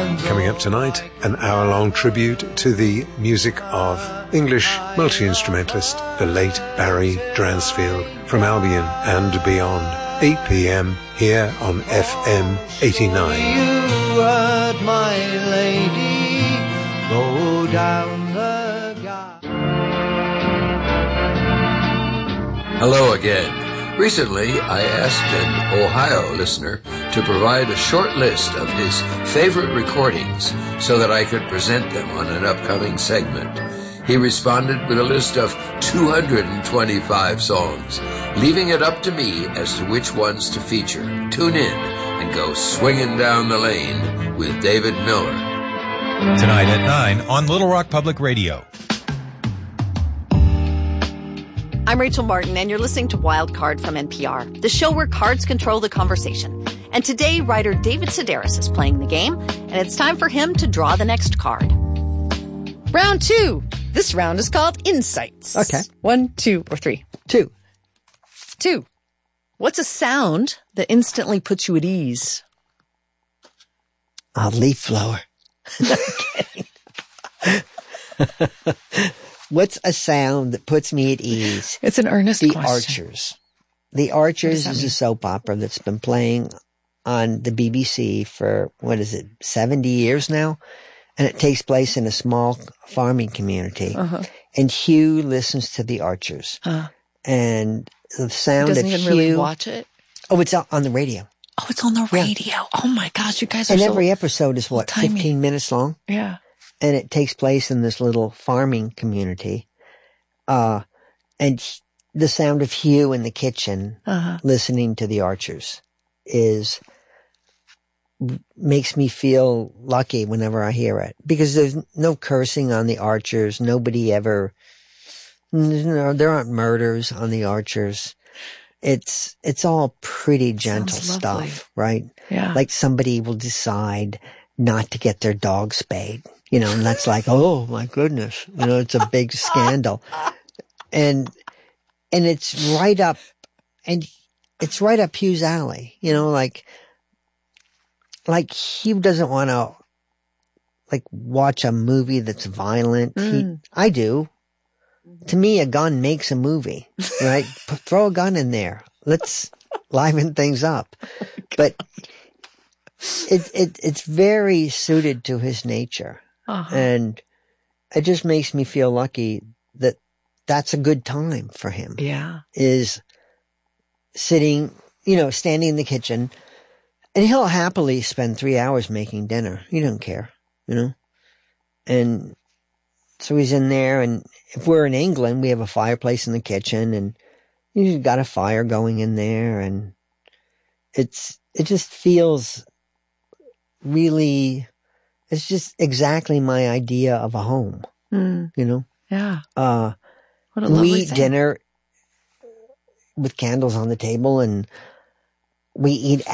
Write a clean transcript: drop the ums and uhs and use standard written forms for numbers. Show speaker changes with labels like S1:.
S1: Coming up tonight, an hour-long tribute to the music of English multi-instrumentalist, the late Barry Dransfield, from Albion and beyond. 8 p.m. here on FM 89.
S2: You heard my lady go down the gap.
S3: Hello again. Recently, I asked an Ohio listener to provide a short list of his favorite recordings so that I could present them on an upcoming segment. He responded with a list of 225 songs, leaving it up to me as to which ones to feature. Tune in and go swinging down the lane with David Miller.
S4: Tonight at 9 on Little Rock Public Radio.
S5: I'm Rachel Martin, and you're listening to Wild Card from NPR, the show where cards control the conversation. And today, writer David Sedaris is playing the game, and it's time for him to draw the next card.
S6: Round 2. This round is called Insights.
S7: Okay.
S6: 1, 2, or 3.
S7: 2.
S6: 2. What's a sound that instantly puts you at ease?
S7: A leaf blower. What's a sound that puts me at ease?
S6: It's an earnest
S7: The
S6: question.
S7: Archers. The Archers is a soap opera that's been playing on the BBC for, 70 years now? And it takes place in a small farming community.
S6: Uh-huh.
S7: And Hugh listens to the Archers. And the sound
S6: Doesn't
S7: of
S6: even
S7: Hugh...
S6: really watch it?
S7: Oh, it's on the radio.
S6: Oh, it's on the radio. Oh my gosh, you guys are
S7: And
S6: so
S7: every episode is, 15 minutes long?
S6: Yeah.
S7: And it takes place in this little farming community. And the sound of Hugh in the kitchen listening to the Archers makes me feel lucky whenever I hear it. Because there's no cursing on the Archers. There aren't murders on the Archers. It's all pretty gentle stuff, right?
S6: Yeah.
S7: Like somebody will decide not to get their dog spayed. And that's like, oh my goodness, it's a big scandal. And it's right up Hugh's alley, like Hugh doesn't want to watch a movie that's violent. I do. To me, a gun makes a movie, right? Throw a gun in there. Let's liven things up. But it's very suited to his nature. And it just makes me feel lucky that that's a good time for him.
S6: Yeah.
S7: Is sitting, standing in the kitchen, and he'll happily spend 3 hours making dinner. He doesn't care, And so he's in there, and if we're in England, we have a fireplace in the kitchen, and he's got a fire going in there, and it just feels really... It's just exactly my idea of a home,
S6: Yeah. What a
S7: we
S6: lovely
S7: eat
S6: thing.
S7: dinner with candles on the table, and we eat